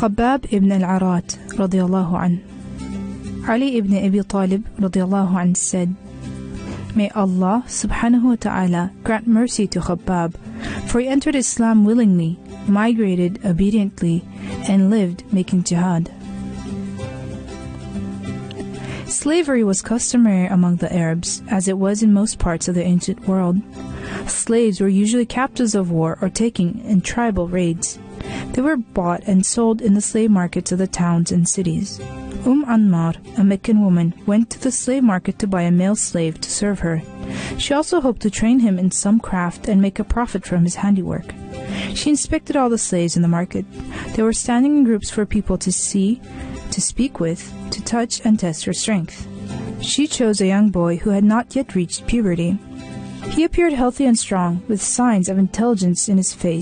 Khabbab ibn al-Arat radiyallahu anh. Ali ibn Abi Talib radiyallahu anh said, "May Allah subhanahu wa ta'ala grant mercy to Khabbab, for he entered Islam willingly, migrated obediently, and lived making jihad." Slavery was customary among the Arabs, as it was in most parts of the ancient world. Slaves were usually captives of war or taken in tribal raids. They were bought and sold in the slave markets of the towns and cities. Ammar, a Meccan woman, went to the slave market to buy a male slave to serve her. She also hoped to train him in some craft and make a profit from his handiwork. She inspected all the slaves in the market. They were standing in groups for people to see, to speak with, to touch and test her strength. She chose a young boy who had not yet reached puberty. He appeared healthy and strong, with signs of intelligence in his face